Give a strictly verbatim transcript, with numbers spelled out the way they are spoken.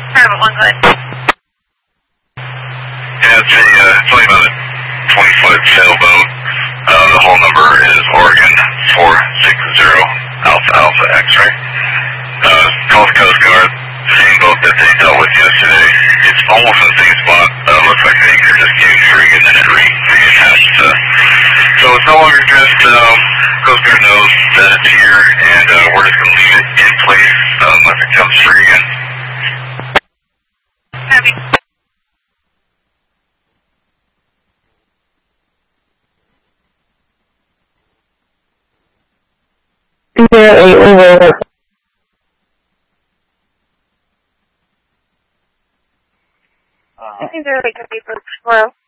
Private one, go ahead. Yeah, it's, a, uh, it's only about a twenty foot sailboat. Uh, the whole number is Oregon four six zero Alpha Alpha X-ray. Uh, Gulf Coast Guard, same boat that they dealt with yesterday. It's almost in the same spot. Uh, looks like the anchor just came free and then it re reattached. Uh, so it's no longer just, um, Coast Guard knows that it's here, and uh, we're just going to leave it in place uh, unless it comes free again. Copy. Zero eight one zero. I think they're like a paper tomorrow.